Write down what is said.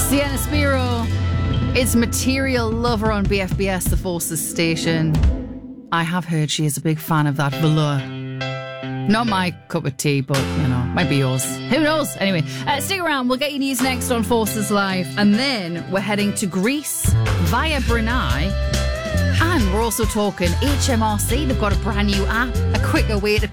Sienna Spiro is Material Lover on BFBS, the Forces station. I have heard she is a big fan of that velour. Not my cup of tea, but, might be yours. Who knows? Anyway, stick around. We'll get you news next on Forces Live. And then we're heading to Greece via Brunei. And we're also talking HMRC. They've got a brand new app, a quicker way to